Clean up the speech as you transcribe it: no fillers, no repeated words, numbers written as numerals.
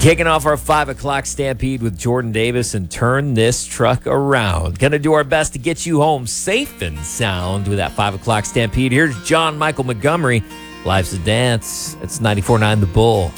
Kicking off our 5 o'clock Stampede with Jordan Davis and Turn This Truck Around. Going to do our best to get you home safe and sound with that 5 o'clock Stampede. Here's John Michael Montgomery. Life's a Dance. It's 94.9 The Bull.